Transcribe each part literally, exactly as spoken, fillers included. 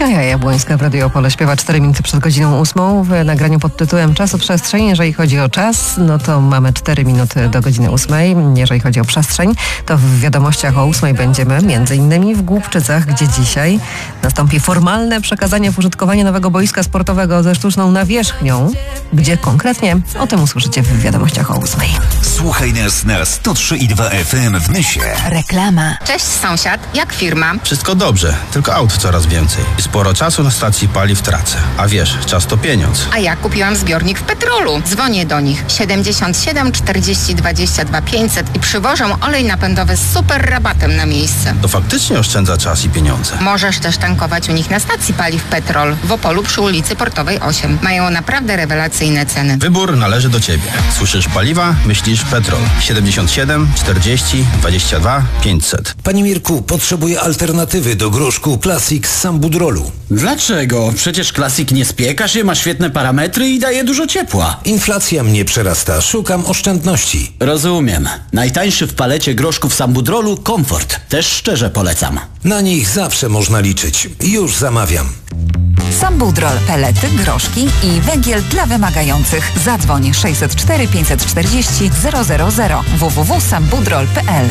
Kaja Jabłońska w Radio Opole śpiewa cztery minuty przed godziną ósmą w nagraniu pod tytułem Czasoprzestrzeń. Jeżeli chodzi o czas, no to mamy cztery minuty do godziny ósmej. Jeżeli chodzi o przestrzeń, to w wiadomościach o ósmej będziemy między innymi w Głubczycach, gdzie dzisiaj nastąpi formalne przekazanie w użytkowanie nowego boiska sportowego ze sztuczną nawierzchnią. Gdzie konkretnie? O tym usłyszycie w wiadomościach o ósmej. Słuchaj nas na sto trzy i dwa F M w Nysie. Reklama. Cześć sąsiad, jak firma? Wszystko dobrze, tylko aut coraz więcej. I sporo czasu na stacji paliw tracę. A wiesz, czas to pieniądz. A ja kupiłam zbiornik w Petrolu. Dzwonię do nich siedemdziesiąt siedem czterdzieści dwadzieścia dwa pięćset i przywożą olej napędowy z super rabatem na miejsce. To faktycznie oszczędza czas i pieniądze. Możesz też tankować u nich na stacji paliw Petrol w Opolu przy ulicy Portowej osiem. Mają naprawdę rewelacyjne ceny. Wybór należy do ciebie. Słyszysz paliwa? Myślisz Petrol. siedemdziesiąt siedem czterdzieści dwadzieścia dwa pięćset. Panie Mirku, potrzebuję alternatywy do groszku Classic z Sambudrolu. Dlaczego? Przecież Classic nie spieka się, ma świetne parametry i daje dużo ciepła. Inflacja mnie przerasta, szukam oszczędności. Rozumiem. Najtańszy w palecie groszków Sambudrolu Komfort. Też szczerze polecam. Na nich zawsze można liczyć. Już zamawiam. Sambudrol, pelety, groszki i węgiel dla wymagających. Zadzwoń sześćset cztery pięćset czterdzieści zero zero zero w w w kropka sambudrol kropka p l.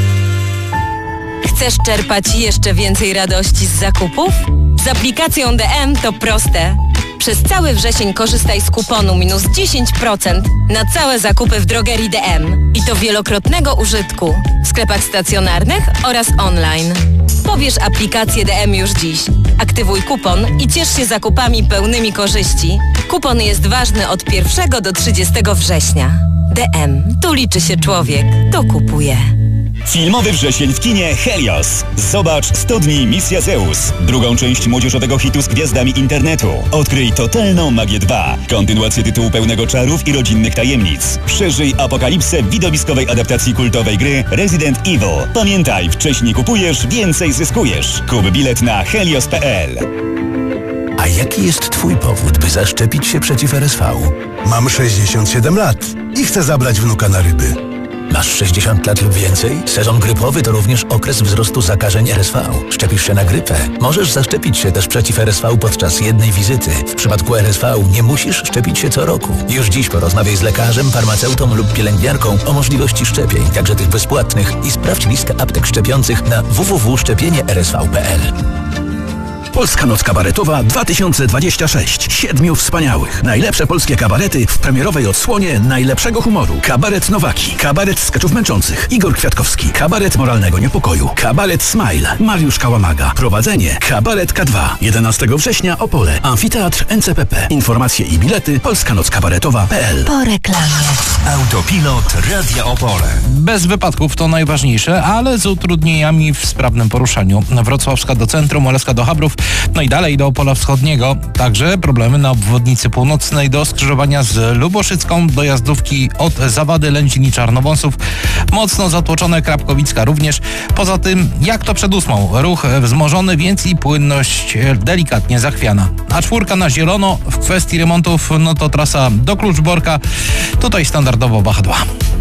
Chcesz czerpać jeszcze więcej radości z zakupów? Z aplikacją D M to proste. Przez cały wrzesień korzystaj z kuponu minus dziesięć procent na całe zakupy w drogerii D M. I to wielokrotnego użytku w sklepach stacjonarnych oraz online. Pobierz aplikację D M już dziś. Aktywuj kupon i ciesz się zakupami pełnymi korzyści. Kupon jest ważny od pierwszego do trzydziestego września. D M. Tu liczy się człowiek. To kupuje. Filmowy wrzesień w kinie Helios. Zobacz sto dni Misja Zeus. Drugą część młodzieżowego hitu z gwiazdami internetu. Odkryj totalną magię dwa. Kontynuację tytułu pełnego czarów i rodzinnych tajemnic. Przeżyj apokalipsę w widowiskowej adaptacji kultowej gry Resident Evil. Pamiętaj, wcześniej kupujesz, więcej zyskujesz. Kup bilet na helios kropka p l. A jaki jest twój powód, by zaszczepić się przeciw R S V? Mam sześćdziesiąt siedem lat i chcę zabrać wnuka na ryby. Masz sześćdziesiąt lat lub więcej? Sezon grypowy to również okres wzrostu zakażeń R S V. Szczepisz się na grypę? Możesz zaszczepić się też przeciw R S V podczas jednej wizyty. W przypadku R S V nie musisz szczepić się co roku. Już dziś porozmawiaj z lekarzem, farmaceutą lub pielęgniarką o możliwości szczepień, także tych bezpłatnych, i sprawdź listę aptek szczepiących na w w w kropka szczepienie r s v kropka p l. Polska Noc Kabaretowa dwa tysiące dwadzieścia sześć. Siedmiu wspaniałych. Najlepsze polskie kabarety w premierowej odsłonie najlepszego humoru. Kabaret Nowaki. Kabaret skeczów męczących. Igor Kwiatkowski. Kabaret moralnego niepokoju. Kabaret Smile. Mariusz Kałamaga. Prowadzenie. Kabaret K dwa. jedenastego września Opole. Amfiteatr N C P P. Informacje i bilety polska noc kabaretowa kropka p l. Po reklamie. Autopilot Radia Opole. Bez wypadków to najważniejsze, ale z utrudnieniami w sprawnym poruszaniu. Wrocławska do centrum, Oleska do Habrów, no i dalej do Opola Wschodniego. Także problemy na obwodnicy północnej do skrzyżowania z Luboszycką, dojazdówki od Zawady, Lędzin i Czarnowąsów. Mocno zatłoczone Krapkowicka również. Poza tym, jak to przed ósmą, ruch wzmożony, więc i płynność delikatnie zachwiana. A czwórka na zielono w kwestii remontów, no to trasa do Kluczborka. Tutaj standardowo wahadła.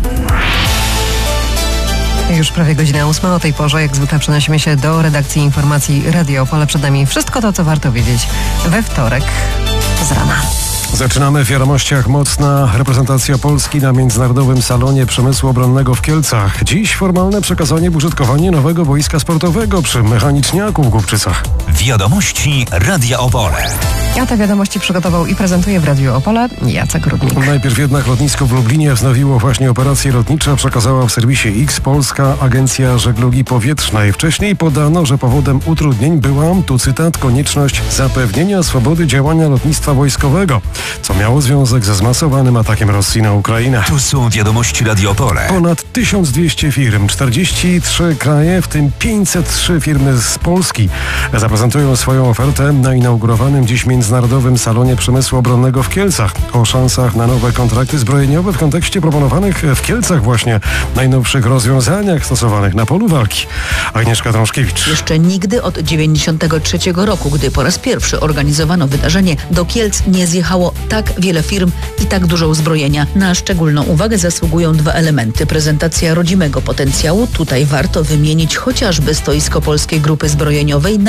Już prawie godzina ósma. O tej porze, jak zwykle, przenosimy się do redakcji informacji Radio Opole. Przed nami wszystko to, co warto wiedzieć we wtorek z rana. Zaczynamy w wiadomościach. Mocna reprezentacja Polski na Międzynarodowym Salonie Przemysłu Obronnego w Kielcach. Dziś formalne przekazanie w użytkowanie nowego boiska sportowego przy Mechaniczniaku w Głubczycach. Wiadomości Radia Opole. Ja te wiadomości przygotował i prezentuje w Radiu Opole Jacek Rudnik. Najpierw jednak lotnisko w Lublinie wznowiło właśnie operacje lotnicze. Przekazała w serwisie X Polska Agencja Żeglugi Powietrznej. Wcześniej podano, że powodem utrudnień była, tu cytat, konieczność zapewnienia swobody działania lotnictwa wojskowego, co miało związek ze zmasowanym atakiem Rosji na Ukrainę. Tu są wiadomości Radio Opole. Ponad tysiąc dwieście firm, czterdzieści trzy kraje, w tym pięćset trzy firmy z Polski zaprezentują swoją ofertę na inaugurowanym dziś Międzynarodowym Salonie Przemysłu Obronnego w Kielcach. O szansach na nowe kontrakty zbrojeniowe w kontekście proponowanych w Kielcach właśnie najnowszych rozwiązaniach stosowanych na polu walki. Agnieszka Drążkiewicz. Jeszcze nigdy od dziewięćdziesiątego trzeciego roku, gdy po raz pierwszy organizowano wydarzenie, do Kielc nie zjechało tak wiele firm i tak dużo uzbrojenia. Na szczególną uwagę zasługują dwa elementy. Prezentacja rodzimego potencjału. Tutaj warto wymienić chociażby stoisko Polskiej Grupy Zbrojeniowej, największej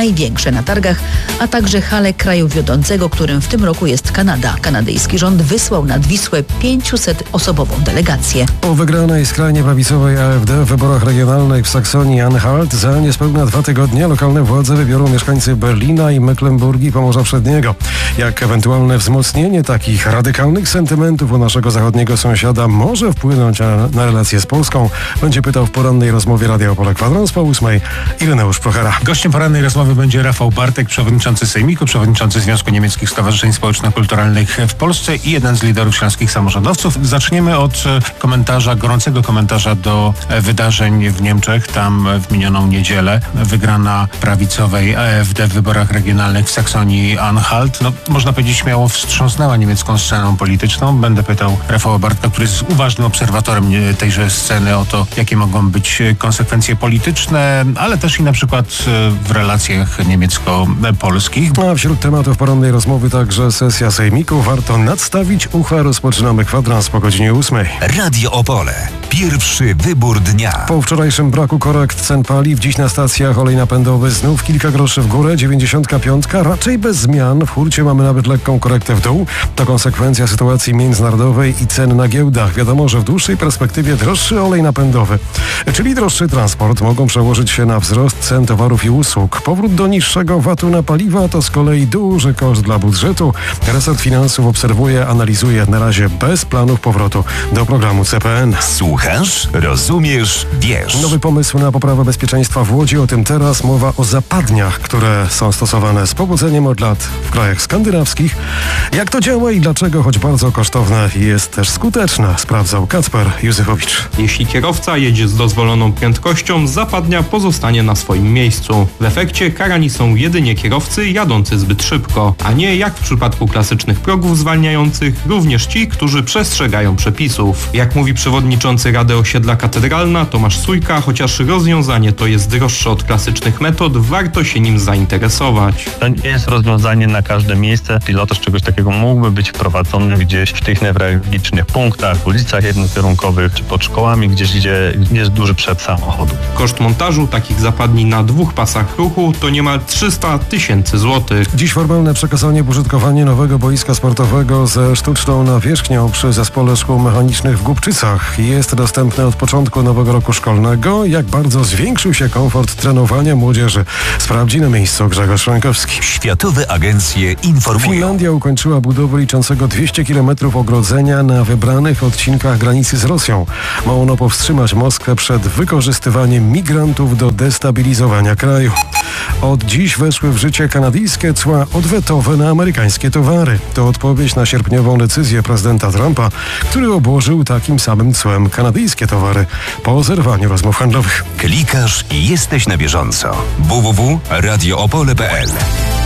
pierwsze na targach, a także hale kraju wiodącego, którym w tym roku jest Kanada. Kanadyjski rząd wysłał nad Wisłę pięciusotoosobową delegację. Po wygranej skrajnie prawicowej A F D w wyborach regionalnych w Saksonii-Anhalt za niespełna dwa tygodnie lokalne władze wybiorą mieszkańcy Berlina i Mecklenburgii Pomorza Przedniego. Jak ewentualne wzmocnienie takich radykalnych sentymentów u naszego zachodniego sąsiada może wpłynąć na, na relacje z Polską, będzie pytał w porannej rozmowie Radia Opole Kwadrans po ósmej Ireneusz Prochera. Gościem porannej rozmowy będzie Rafał Bartek, przewodniczący Sejmiku, przewodniczący Związku Niemieckich Stowarzyszeń Społeczno-Kulturalnych w Polsce i jeden z liderów śląskich samorządowców. Zaczniemy od komentarza, gorącego komentarza do wydarzeń w Niemczech. Tam w minioną niedzielę wygrana prawicowej A F D w wyborach regionalnych w Saksonii-Anhalt. No, można powiedzieć śmiało wstrząsnęła niemiecką sceną polityczną. Będę pytał Rafała Bartka, który jest uważnym obserwatorem tejże sceny, o to, jakie mogą być konsekwencje polityczne, ale też i na przykład w relacjach niemiecko-polskich. A wśród tematów porannej rozmowy także sesja Sejmiku. Warto nadstawić ucha. Rozpoczynamy kwadrans po godzinie ósmej. Radio Opole. Pierwszy wybór dnia. Po wczorajszym braku korekt cen paliw, dziś na stacjach olej napędowy znów kilka groszy w górę, dziewięćdziesiątka piątka, raczej bez zmian. W hurcie mamy nawet lekką korektę w dół. To konsekwencja sytuacji międzynarodowej i cen na giełdach. Wiadomo, że w dłuższej perspektywie droższy olej napędowy, czyli droższy transport, mogą przełożyć się na wzrost cen towarów i usług. Powrót do niższego vatu na paliwa to z kolei duży koszt dla budżetu. Resort Finansów obserwuje, analizuje, na razie bez planów powrotu do programu C P N. Słuchasz, rozumiesz, wiesz. Nowy pomysł na poprawę bezpieczeństwa w Łodzi. O tym teraz. Mowa o zapadniach, które są stosowane z powodzeniem od lat w krajach skandynawskich. Jak to działa i dlaczego, choć bardzo kosztowne, jest też skuteczne, sprawdzał Kacper Józefowicz. Jeśli kierowca jedzie z dozwoloną prędkością, zapadnia pozostanie na swoim miejscu. W efekcie karani są jedynie kierowcy jadący zbyt szybko, a nie jak w przypadku klasycznych progów zwalniających, również ci, którzy przestrzegają przepisów. Jak mówi przewodniczący Rady Osiedla Katedralna Tomasz Sójka, chociaż rozwiązanie to jest droższe od klasycznych metod, warto się nim zainteresować. To nie jest rozwiązanie na każde miejsce. Pilotaż czegoś takiego mógłby być wprowadzony gdzieś w tych newralgicznych punktach, ulicach jednokierunkowych, czy pod szkołami, gdzieś gdzie jest duży przep samochodu. Koszt montażu takich zapadni na dwóch pasach ruchu to niemal trzysta tysięcy złotych. Dziś formalne przekazanie w użytkowanie nowego boiska sportowego ze sztuczną nawierzchnią przy Zespole Szkół Mechanicznych w Głubczycach jest dostępne od początku nowego roku szkolnego. Jak bardzo zwiększył się komfort trenowania młodzieży, sprawdzi na miejscu Grzegorz Frankowski. Światowe agencje informują. Finlandia ukończyła budowę liczącego dwieście kilometrów ogrodzenia na wybranych odcinkach granicy z Rosją. Ma ono powstrzymać Moskwę przed wykorzystywaniem migrantów do destabilizowania kraju. Od dziś weszły w życie kanadyjskie cła odwetowe na amerykańskie towary. To odpowiedź na sierpniową decyzję prezydenta Trumpa, który obłożył takim samym cłem kanadyjskie towary po zerwaniu rozmów handlowych. Klikasz i jesteś na bieżąco. w w w kropka radio opole kropka p l.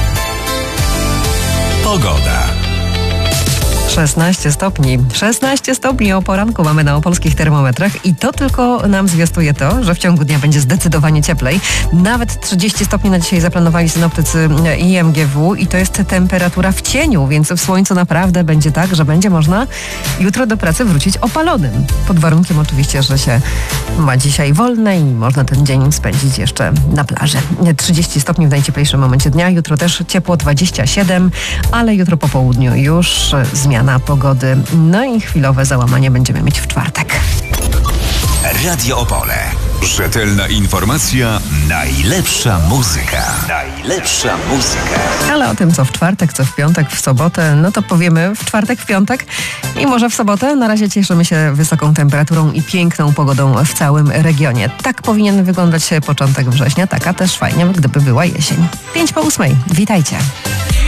Pogoda. szesnaście stopni. szesnaście stopni o poranku mamy na opolskich termometrach i to tylko nam zwiastuje to, że w ciągu dnia będzie zdecydowanie cieplej. Nawet trzydzieści stopni na dzisiaj zaplanowali synoptycy I M G W i to jest temperatura w cieniu, więc w słońcu naprawdę będzie tak, że będzie można jutro do pracy wrócić opalonym. Pod warunkiem oczywiście, że się ma dzisiaj wolne i można ten dzień spędzić jeszcze na plaży. trzydzieści stopni w najcieplejszym momencie dnia. Jutro też ciepło dwadzieścia siedem, ale jutro po południu już zmiana pogody. No i chwilowe załamanie będziemy mieć w czwartek. Radio Opole. Rzetelna informacja, najlepsza muzyka. Najlepsza muzyka. Ale o tym, co w czwartek, co w piątek, w sobotę, no to powiemy w czwartek, w piątek i może w sobotę. Na razie cieszymy się wysoką temperaturą i piękną pogodą w całym regionie. Tak powinien wyglądać początek września, taka też fajnie, gdyby była jesień. Pięć po ósmej. Witajcie.